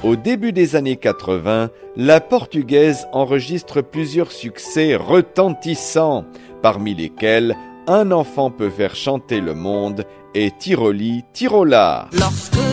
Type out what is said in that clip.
Au début des années 80, la portugaise enregistre plusieurs succès retentissants, parmi lesquels Un enfant peut faire chanter le monde et Tiroli Tirola.